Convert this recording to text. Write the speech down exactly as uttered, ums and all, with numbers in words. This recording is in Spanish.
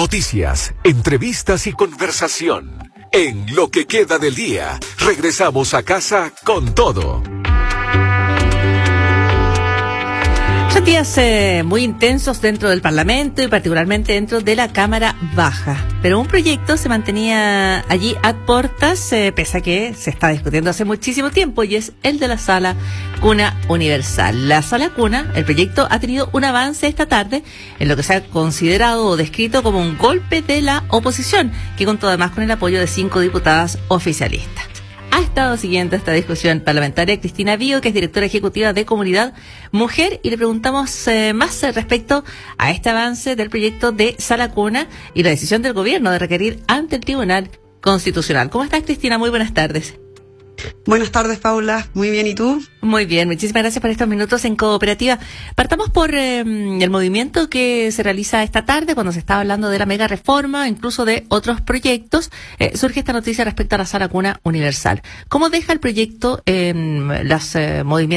Noticias, entrevistas y conversación. En Lo que queda del día, regresamos a casa con todo. Son días eh, muy intensos dentro del Parlamento y particularmente dentro de la Cámara Baja. Pero un proyecto se mantenía allí a portas, eh, pese a que se está discutiendo hace muchísimo tiempo, y es el de la Sala Cuna Universal. La Sala Cuna, el proyecto ha tenido un avance esta tarde en lo que se ha considerado o descrito como un golpe de la oposición, que contó además con el apoyo de cinco diputadas oficialistas. Ha estado siguiendo esta discusión parlamentaria Cristina Bío, que es directora ejecutiva de Comunidad Mujer, y le preguntamos eh, más respecto a este avance del proyecto de Sala Cuna y la decisión del gobierno de requerir ante el Tribunal Constitucional. ¿Cómo estás, Cristina? Muy buenas tardes. Buenas tardes, Paula. Muy bien, ¿y tú? Muy bien, muchísimas gracias por estos minutos en Cooperativa. Partamos por eh, el movimiento que se realiza esta tarde cuando se está hablando de la mega reforma, incluso de otros proyectos. Eh, surge esta noticia respecto a la Sala Cuna Universal. ¿Cómo deja el proyecto en eh, los eh, movimientos